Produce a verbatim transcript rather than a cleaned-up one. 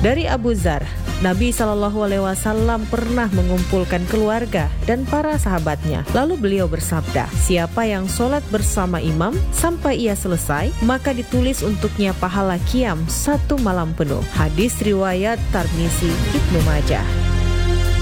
Dari Abu Dzar, Nabi shallallahu alaihi wasallam pernah mengumpulkan keluarga dan para sahabatnya. Lalu beliau bersabda, siapa yang sholat bersama imam sampai ia selesai, maka ditulis untuknya pahala qiyam satu malam penuh. Hadis riwayat Tirmizi, Ibnu Majah.